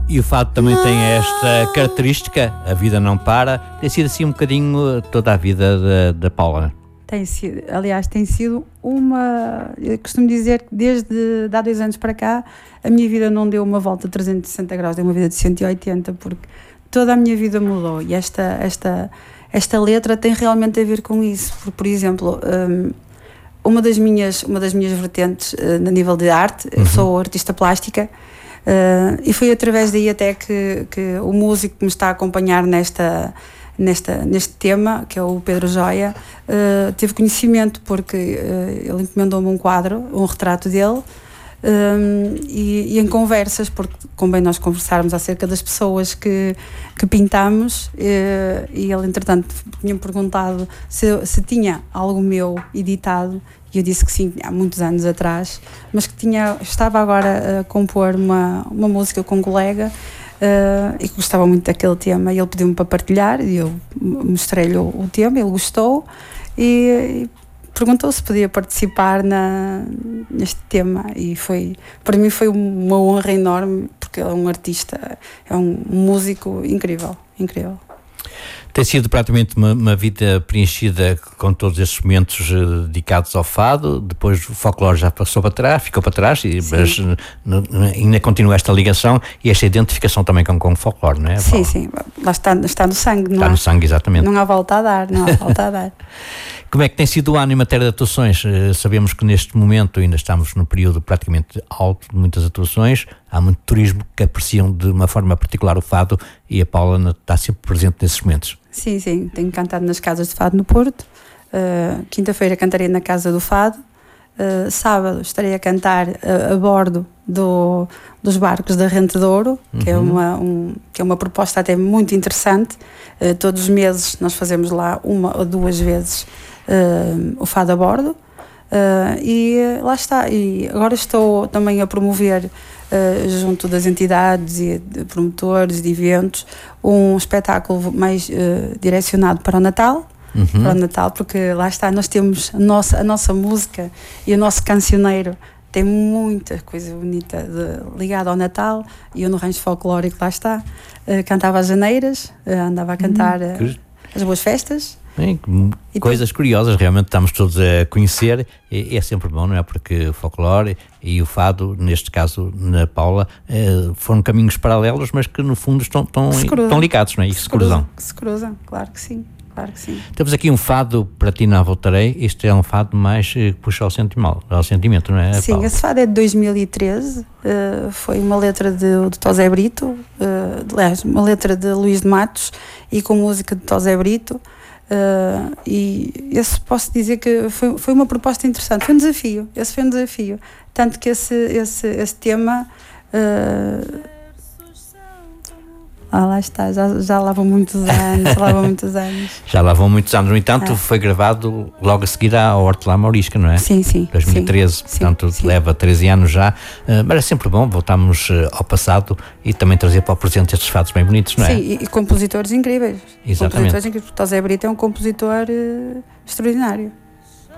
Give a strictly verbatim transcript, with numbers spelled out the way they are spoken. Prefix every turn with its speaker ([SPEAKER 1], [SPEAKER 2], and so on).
[SPEAKER 1] E o fado também tem esta característica, a vida não para, tem sido assim um bocadinho toda a vida da, da Paula.
[SPEAKER 2] Tem sido, aliás, tem sido uma, eu costumo dizer que desde de há dois anos para cá, a minha vida não deu uma volta de trezentos e sessenta graus, deu uma vida de cento e oitenta, porque toda a minha vida mudou, e esta, esta, esta letra tem realmente a ver com isso, porque, por exemplo, um, uma das minhas, uma das minhas vertentes uh, a nível de arte, uhum. eu sou artista plástica, Uh, e foi através daí até que, que o músico que me está a acompanhar nesta, nesta, neste tema, que é o Pedro Joia, uh, teve conhecimento, porque uh, ele encomendou-me um quadro, um retrato dele, um, e, e em conversas, porque convém nós conversarmos acerca das pessoas que, que pintamos, uh, e ele entretanto tinha-me perguntado se, se tinha algo meu editado, e eu disse que sim, há muitos anos atrás, mas que tinha, estava agora a compor uma, uma música com um colega uh, e que gostava muito daquele tema, e ele pediu-me para partilhar, e eu mostrei-lhe o, o tema, ele gostou e, e perguntou se podia participar na, neste tema, e foi, para mim foi uma honra enorme, porque ele é um artista, é um músico incrível, incrível.
[SPEAKER 1] Tem sido praticamente uma, uma vida preenchida com todos esses momentos uh, dedicados ao fado. Depois o folclore já passou para trás, ficou para trás, e, mas uh, ainda continua esta ligação e esta identificação também com, com o folclore, não é?
[SPEAKER 2] Sim, sim, lá está, está no sangue.
[SPEAKER 1] Está
[SPEAKER 2] não
[SPEAKER 1] no
[SPEAKER 2] há,
[SPEAKER 1] sangue, exatamente.
[SPEAKER 2] Não há volta a dar, não há volta a dar.
[SPEAKER 1] Como é que tem sido o ano em matéria de atuações? Uh, sabemos que neste momento ainda estamos num período praticamente alto de muitas atuações, há muito turismo que apreciam de uma forma particular o fado, e a Paula está sempre presente nesses momentos.
[SPEAKER 2] Sim, sim, tenho cantado nas casas de fado no Porto, uh, quinta-feira cantarei na Casa do Fado, uh, sábado estarei a cantar uh, a bordo do, dos barcos da Rente de Ouro, uhum. que, é uma, um, que é uma proposta até muito interessante. Uh, todos os meses nós fazemos lá uma ou duas vezes uh, o fado a bordo, uh, e lá está. E agora estou também a promover, Uh, junto das entidades e de promotores de eventos, um espetáculo mais uh, direcionado para o Natal, uhum. para o Natal, porque lá está, nós temos a nossa, a nossa música e o nosso cancioneiro tem muita coisa bonita de, ligada ao Natal, e eu no rancho folclórico lá está, uh, cantava as janeiras, uh, andava a cantar uh, as boas festas.
[SPEAKER 1] Bem, coisas curiosas, realmente estamos todos a conhecer, e é sempre bom, não é? Porque o folclore e o fado, neste caso na Paula, foram caminhos paralelos, mas que no fundo estão, estão, estão ligados, não é? E que se cruzam.
[SPEAKER 2] Que se cruzam, claro que sim, claro que sim.
[SPEAKER 1] Temos aqui um fado, para ti não voltarei. Este é um fado mais que puxa ao sentimento, ao sentimento, não é,
[SPEAKER 2] Sim,
[SPEAKER 1] Paula?
[SPEAKER 2] Esse fado é de dois mil e treze, uh, foi uma letra de, de Tosé Brito, uh, aliás, uma letra de Luís de Matos, e com música de Tosé Brito. Uh, e esse posso dizer que foi, foi uma proposta interessante, foi um desafio, esse foi um desafio, tanto que esse, esse, esse tema uh, ah, lá está, já, já lá vão muitos anos, já lá vão muitos anos.
[SPEAKER 1] Já lá vão muitos anos, no entanto, ah. foi gravado logo a seguir ao Hortelã Maurísca, não é?
[SPEAKER 2] Sim, sim.
[SPEAKER 1] dois mil e treze, sim, portanto sim. Leva treze anos já, uh, mas é sempre bom voltarmos uh, ao passado e também trazer para o presente estes fados bem bonitos, não é?
[SPEAKER 2] Sim, e, e compositores incríveis.
[SPEAKER 1] Exatamente.
[SPEAKER 2] Compositores incríveis. Tosé Brito é um compositor uh, extraordinário.